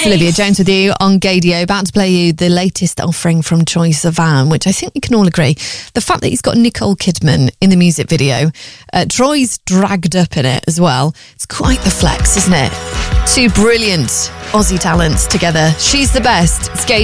It's Olivia Jones with you on Gaydio, about to play you the latest offering from Troye Sivan, which I think we can all agree. The fact that he's got Nicole Kidman in the music video, Troy's dragged up in it as well. It's quite the flex, isn't it? Two brilliant Aussie talents together. She's the best. It's Gaydio.